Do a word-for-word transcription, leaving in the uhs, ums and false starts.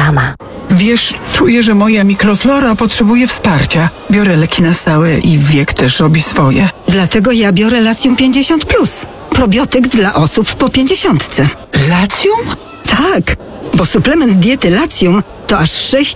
sama. Wiesz, czuję, że moja mikroflora potrzebuje wsparcia. Biorę leki na stałe i wiek też robi swoje. Dlatego ja biorę Latium pięćdziesiąt plus. Probiotyk dla osób po pięćdziesiątce. Latium? Tak, bo suplement diety Latium to aż sześć